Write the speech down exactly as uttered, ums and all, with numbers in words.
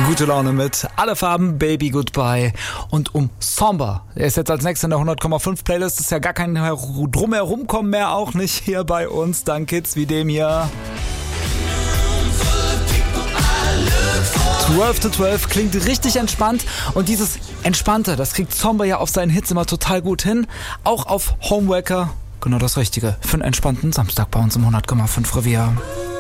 Gute Laune mit Alle Farben, Baby Goodbye. Und um Somber, er ist jetzt als nächster in der hundert Komma fünf Playlist, ist ja gar kein Drumherumkommen mehr, auch nicht hier bei uns, dank Kids wie dem hier. zwölf to zwölf klingt richtig entspannt und dieses Entspannte, das kriegt Somber ja auf seinen Hits immer total gut hin. Auch auf Homewrecker, genau das Richtige für einen entspannten Samstag bei uns im hundert Komma fünf Revier.